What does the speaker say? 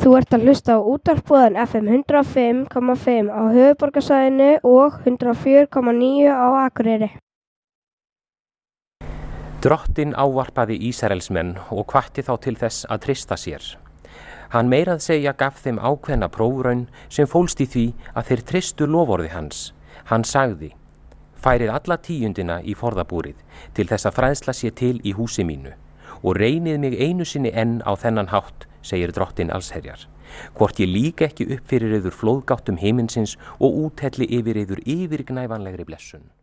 Þú ert að hlusta á útvarpsboðan FM 105,5 á höfuðborgarsvæðinu og 104,9 á Akureyri. Drottinn ávarpaði Ísraelsmenn og hvatti þá til þess að treysta sér. Hann meira að segja gaf þeim ákveðna prófraun sem fólst í því að þeir treystu loforði hans. Hann sagði: Færið alla tíundina í forðabúrið til þess að fræðsla sé til í húsi mínu og reynið mig einu sinni enn á þennan hátt, segir drottinn allsherjar. Hvort ég líka ekki upp fyrir yður flóðgáttum himinsins og úthelli yfir yður yfirgnæfanlegri blessun.